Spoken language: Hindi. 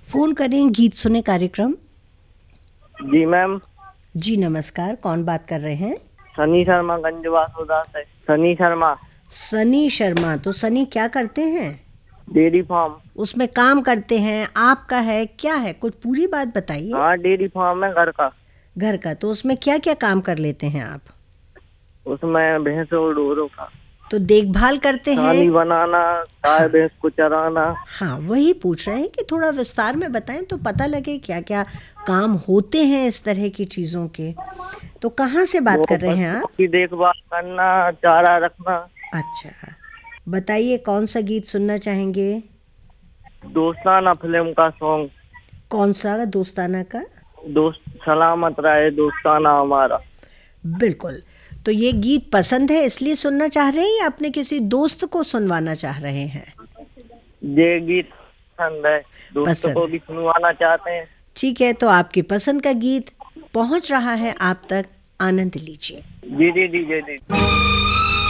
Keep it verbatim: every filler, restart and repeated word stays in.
फोन करें गीत सुने कार्यक्रम। जी मैम। जी नमस्कार, कौन बात कर रहे हैं? सनी शर्मा गंजवा उदास है। सनी शर्मा। सनी शर्मा। तो सनी क्या करते हैं? Dairy farm. उसमें काम करते हैं, आपका है क्या है? कुछ पूरी बात बताइए। हाँ, डेयरी फार्म है घर का। घर का। तो उसमें क्या क्या काम कर लेते हैं आप? उसमें भैंस और डोरों का तो देखभाल करते हैं? छानी बनाना, गाय हाँ भैंस को चराना। हाँ, वही पूछ रहे हैं कि थोड़ा विस्तार में बताएं तो पता लगे क्या क्या काम होते हैं इस तरह की चीज़ों के। तो कहाँ से बात वो कर रहे हैं पशुओं आप? की देखभाल करना, चारा रखना। अच्छा, बताइए कौन सा गीत सुनना चाहेंगे? दोस्ताना फिल्म का सॉन्ग। कौन सा दोस्ताना का? दोस्त सलामत रहे दोस्ताना हमारा। बिल्कुल। तो ये गीत पसंद है इसलिए सुनना चाह रहे हैं या अपने किसी दोस्त को सुनवाना चाह रहे हैं? ये गीत पसंद है, दोस्तों पसंद को है। भी सुनवाना चाहते हैं। ठीक है, तो आपकी पसंद का गीत पहुंच रहा है आप तक, आनंद लीजिए। जी जी जी जी जी।